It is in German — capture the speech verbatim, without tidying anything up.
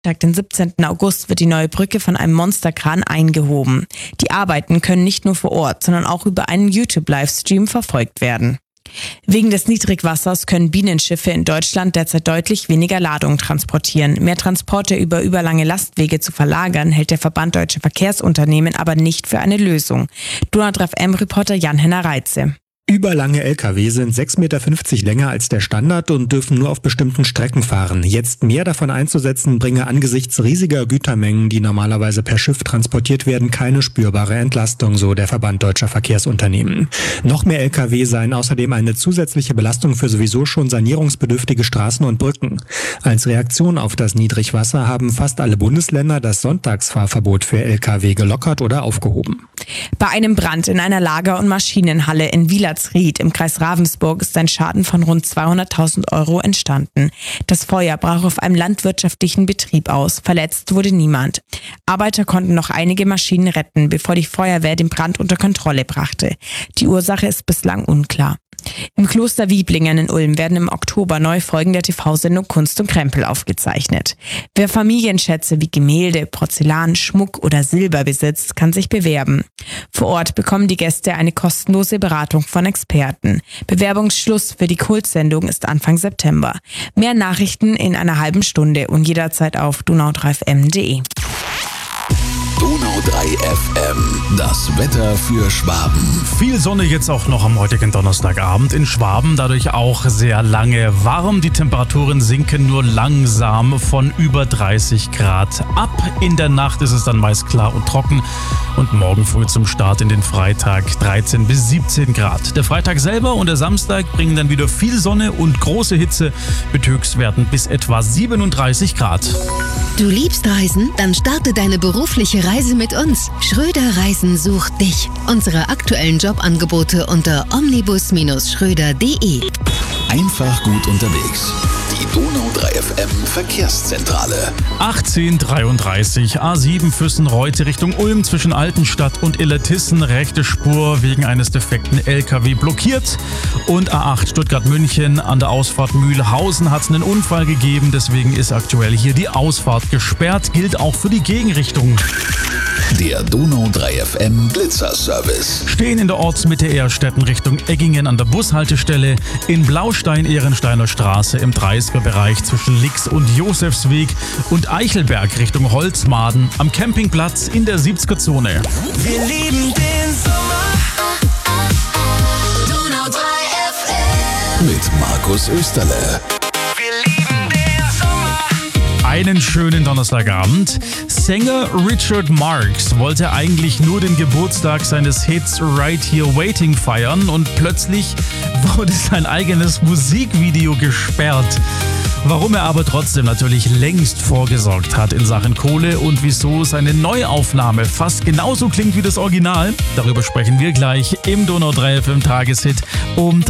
Freitag, den siebzehnten August, wird die neue Brücke von einem Monsterkran eingehoben. Die Arbeiten können nicht nur vor Ort, sondern auch über einen YouTube-Livestream verfolgt werden. Wegen des Niedrigwassers können Bienenschiffe in Deutschland derzeit deutlich weniger Ladung transportieren. Mehr Transporte über überlange Lastwege zu verlagern, hält der Verband Deutscher Verkehrsunternehmen aber nicht für eine Lösung. Donau drei F M-Reporter Jan-Henner Reitze. Überlange L K W sind sechs Komma fünfzig Meter länger als der Standard und dürfen nur auf bestimmten Strecken fahren. Jetzt mehr davon einzusetzen, bringe angesichts riesiger Gütermengen, die normalerweise per Schiff transportiert werden, keine spürbare Entlastung, so der Verband Deutscher Verkehrsunternehmen. Noch mehr L K W seien außerdem eine zusätzliche Belastung für sowieso schon sanierungsbedürftige Straßen und Brücken. Als Reaktion auf das Niedrigwasser haben fast alle Bundesländer das Sonntagsfahrverbot für L K W gelockert oder aufgehoben. Bei einem Brand in einer Lager- und Maschinenhalle in Wielatzried im Kreis Ravensburg ist ein Schaden von rund zweihunderttausend Euro entstanden. Das Feuer brach auf einem landwirtschaftlichen Betrieb aus. Verletzt wurde niemand. Arbeiter konnten noch einige Maschinen retten, bevor die Feuerwehr den Brand unter Kontrolle brachte. Die Ursache ist bislang unklar. Im Kloster Wieblingen in Ulm werden im Oktober neue Folgen der T V-Sendung Kunst und Krempel aufgezeichnet. Wer Familienschätze wie Gemälde, Porzellan, Schmuck oder Silber besitzt, kann sich bewerben. Vor Ort bekommen die Gäste eine kostenlose Beratung von Experten. Bewerbungsschluss für die Kultsendung ist Anfang September. Mehr Nachrichten in einer halben Stunde und jederzeit auf donau drei f m punkt d e. Donau drei F M, das Wetter für Schwaben. Viel Sonne jetzt auch noch am heutigen Donnerstagabend in Schwaben, dadurch auch sehr lange warm. Die Temperaturen sinken nur langsam von über dreißig Grad ab. In der Nacht ist es dann meist klar und trocken und morgen früh zum Start in den Freitag dreizehn bis siebzehn Grad. Der Freitag selber und der Samstag bringen dann wieder viel Sonne und große Hitze mit Höchstwerten bis etwa siebenunddreißig Grad. Du liebst Reisen? Dann starte deine berufliche Reise mit uns. Schröder Reisen sucht dich. Unsere aktuellen Jobangebote unter omnibus Schröder punkt de. Einfach gut unterwegs. Die Donau drei F M Verkehrszentrale. achtzehn dreiunddreißig A sieben Füssen-Reute Richtung Ulm zwischen Altenstadt und Illertissen. Rechte Spur wegen eines defekten L K W blockiert. Und A acht Stuttgart-München an der Ausfahrt Mühlhausen hat es einen Unfall gegeben. Deswegen ist aktuell hier die Ausfahrt gesperrt. Gilt auch für die Gegenrichtung. Der Donau drei F M Blitzerservice. Stehen in der Ortsmitte Ehrstetten Richtung Eggingen an der Bushaltestelle, in Blaustein-Ehrensteiner Straße im dreißiger Bereich zwischen Lix und Josefsweg und Eichelberg Richtung Holzmaden am Campingplatz in der siebziger Zone. Wir lieben den Sommer. Donau drei F M. Mit Markus Österle. Einen schönen Donnerstagabend. Sänger Richard Marx wollte eigentlich nur den Geburtstag seines Hits Right Here Waiting feiern und plötzlich wurde sein eigenes Musikvideo gesperrt. Warum er aber trotzdem natürlich längst vorgesorgt hat in Sachen Kohle und wieso seine Neuaufnahme fast genauso klingt wie das Original, darüber sprechen wir gleich im Donau drei F M Tageshit um